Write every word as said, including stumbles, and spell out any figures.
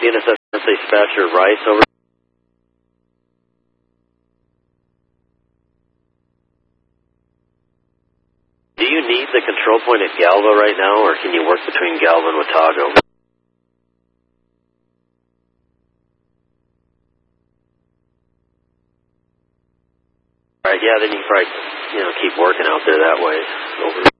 C N S S dispatcher Rice, over. Do you need the control point at Galva right now, or can you work between Galva and Watauga? Alright, yeah, then you can probably, you know, keep working out there that way. Over.